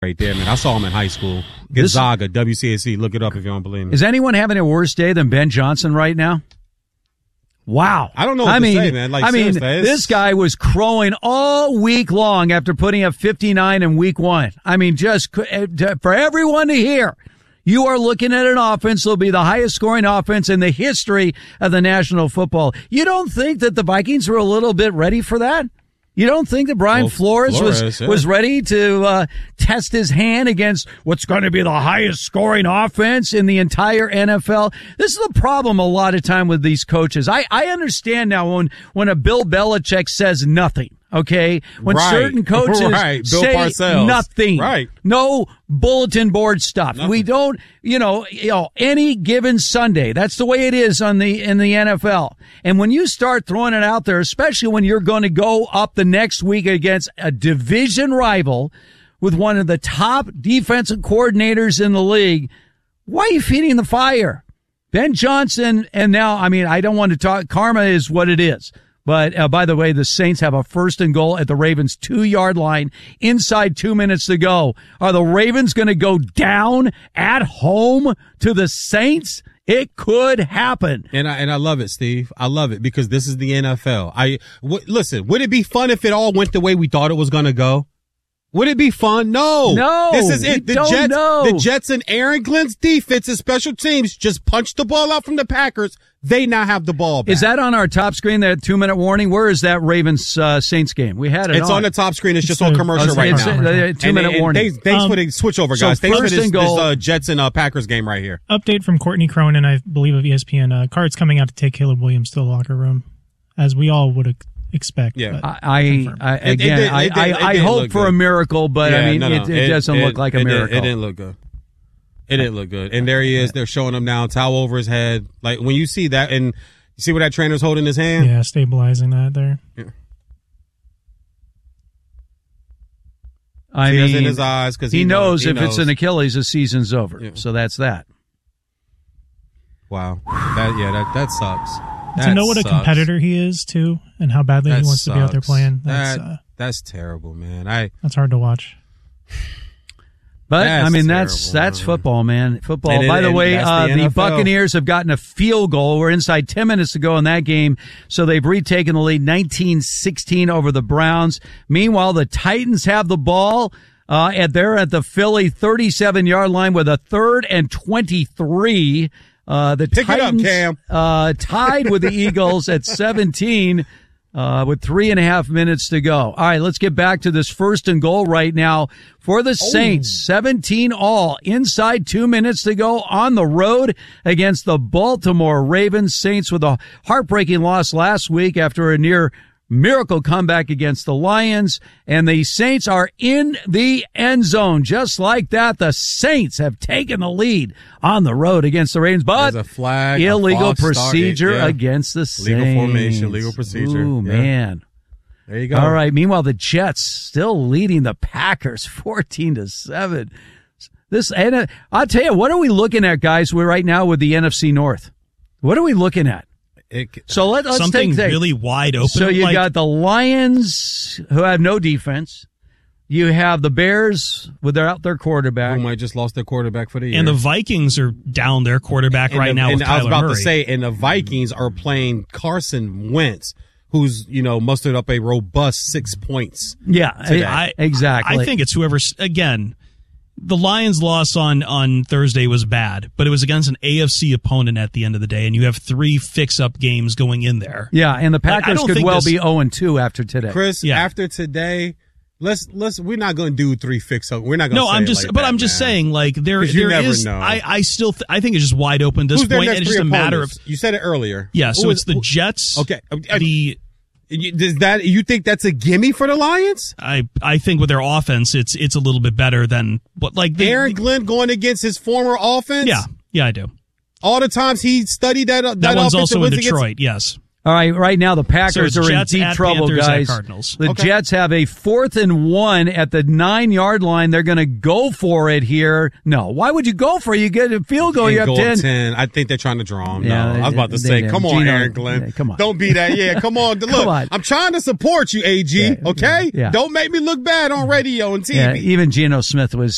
right there, man. I saw him in high school. Gonzaga, WCAC. Look it up if you don't believe me. Is anyone having a worse day than Ben Johnson right now? Wow. I don't know what to say, man. This guy was crowing all week long after putting up 59 in week one. I mean, just for everyone to hear. You are looking at an offense that will be the highest scoring offense in the history of the National Football. You don't think that the Vikings were a little bit ready for that? You don't think that Brian Flores was ready to test his hand against what's going to be the highest scoring offense in the entire NFL? This is the problem a lot of time with these coaches. I understand now when a Bill Belichick says nothing. Okay, when certain coaches say Parcells. Nothing, no bulletin board stuff. Nothing. We don't, any given Sunday. That's the way it is in the NFL. And when you start throwing it out there, especially when you're going to go up the next week against a division rival with one of the top defensive coordinators in the league, why are you feeding the fire? Ben Johnson, and now, I don't want to talk. Karma is what it is. But, by the way, the Saints have a 1st and goal at the Ravens 2-yard line inside 2 minutes to go. Are the Ravens going to go down at home to the Saints? It could happen. And I love it, Steve. I love it because this is the NFL. Listen, would it be fun if it all went the way we thought it was going to go? Would it be fun? No. This is it. The Jets and Aaron Glenn's defense and special teams just punched the ball out from the Packers. They now have the ball back. Is that on our top screen, that 2-minute warning? Where is that Ravens-Saints game? We had it It's on the top screen. It's just on commercial right now. 2-minute warning. Thanks for the switch over, guys. Thanks for this Jets and Packers game right here. Update from Courtney Cronin, I believe, of ESPN. Card's coming out to take Caleb Williams to the locker room, as we all would expect. Yeah. I hope for a miracle, but it doesn't look like a miracle. It didn't look good. It didn't look good. And there he is. They're showing him now, towel over his head. Like, when you see that, and you see where that trainer's holding his hand? Yeah, stabilizing that there. Yeah. Tears in his eyes because he knows if it's an Achilles, the season's over. Yeah. So that's that. Wow. That sucks. To know what a competitor he is, too, and how badly he wants to be out there playing. That's terrible, man. That's hard to watch. But, that's football, man. Football. By the way, the Buccaneers have gotten a field goal. We're inside 10 minutes to go in that game. So they've retaken the lead 19-16 over the Browns. Meanwhile, the Titans have the ball. They're at the Philly 37-yard line with a 3rd and 23. The Pick Titans, it up, Cam. Tied with the Eagles at 17. With 3.5 minutes to go. All right, let's get back to this 1st and goal right now for the Saints. 17 all, inside 2 minutes to go on the road against the Baltimore Ravens. Saints with a heartbreaking loss last week after a near miracle comeback against the Lions, and the Saints are in the end zone. Just like that, the Saints have taken the lead on the road against the Ravens, but there's a flag, illegal procedure against the Saints. Legal formation, legal procedure. Ooh, man. There you go. All right, meanwhile, the Jets still leading the Packers 14-7. And I'll tell you, what are we looking at, guys, right now with the NFC North? What are we looking at? So let's something take really wide open. So you got the Lions, who have no defense. You have the Bears without their quarterback, who might just lost their quarterback for the year, and the Vikings are down their quarterback right now. And with I was about Murray. to say, and the Vikings are playing Carson Wentz, who's mustered up a robust 6 points. Yeah, exactly. I think it's whoever's again. The Lions' loss on Thursday was bad, but it was against an AFC opponent at the end of the day, and you have 3 fix-up games going in there. Yeah, and the Packers could well be 0-2 after today. Chris, after today, we're not going to do 3 fix-up. We're not going to. No, I'm just saying, like there is. Know. I think it's just wide open at this point, and it's just a matter of. You said it earlier. Yeah, so it's the Jets. Okay, you think that's a gimme for the Lions? I think with their offense, it's a little bit better than what Aaron Glenn going against his former offense. Yeah, I do. All the times he studied that one's also in Detroit. Yes. All right now the Packers are in deep trouble, Panthers, guys. The Jets have a 4th and 1 at the 9-yard line. They're going to go for it here. No, why would you go for it? You get a field goal. You have 10. I think they're trying to draw him. Yeah, I was about to say, come on, Aaron Glenn. Come on. Don't be that. Yeah, come on. Look, come on. I'm trying to support you, AG. Okay? Yeah. Don't make me look bad on radio and TV. Yeah, even Geno Smith was